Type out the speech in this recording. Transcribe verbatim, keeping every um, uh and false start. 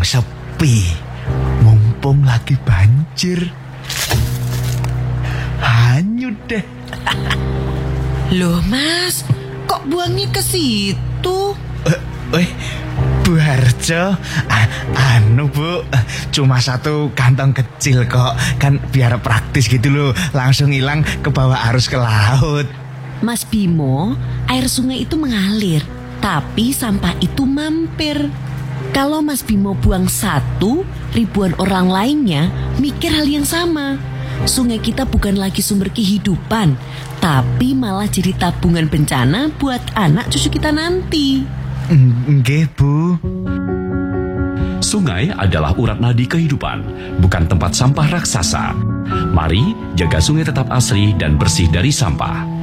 sepi. Mumpung lagi banjir. Hanyut deh. Loh Mas, kok buangnya ke situ? Eh, eh Bu Harjo, ah, anu Bu, cuma satu kantong kecil kok. Kan biar praktis gitu loh, langsung hilang ke bawah arus ke laut. Mas Bimo, air sungai itu mengalir, tapi sampah itu mampir. Kalau Mas Bimo buang satu, ribuan orang lainnya mikir hal yang sama. Sungai kita bukan lagi sumber kehidupan, tapi malah jadi tabungan bencana buat anak cucu kita nanti. Nggih, Bu. Sungai adalah urat nadi kehidupan, bukan tempat sampah raksasa. Mari jaga sungai tetap asri dan bersih dari sampah.